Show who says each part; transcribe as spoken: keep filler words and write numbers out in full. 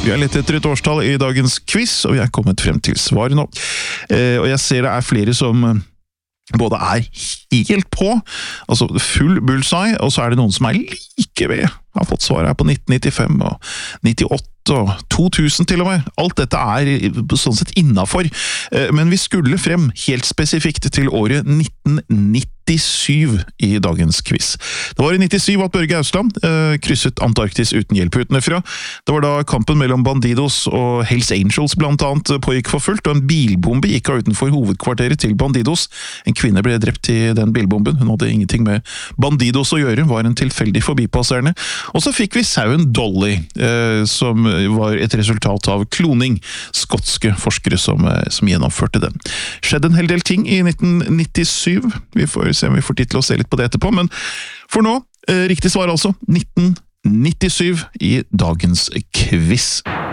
Speaker 1: Vi har lett etter et årstall i dagens quiz, og vi er kommet frem til svar nå. Eh, og jeg ser det er flere som både er helt på, altså full bullseye, og så er det noen som er like ved. Har fått svar her på nitten nittifem og nittiåtte og to tusen til og med. Alt dette er sånn sett innenfor. Men vi skulle frem helt spesifikt til året nitten nittisyv i dagens quiz. Det var i nittisyv at Børge Ausland eh, krysset Antarktis uten hjelp utenfra. Det var da kampen mellom Bandidos og Hells Angels blant annet pågikk for fullt, og en bilbombe gikk av utenfor hovedkvarteret til Bandidos. En kvinne ble drept i den bilbomben. Hun hadde ingenting med Bandidos å gjøre, var en tilfeldig forbipasserende. Og så fikk vi sauen Dolly, eh, som var et resultat av kloning. Skotske forskere som, eh, som gjennomførte den. Skjedde en hel del ting i nitten nittisyv. Vi får se om vi får tid til å se litt på det etterpå, men for nå, eh, riktig svar altså, nitten nittisyv i dagens quiz.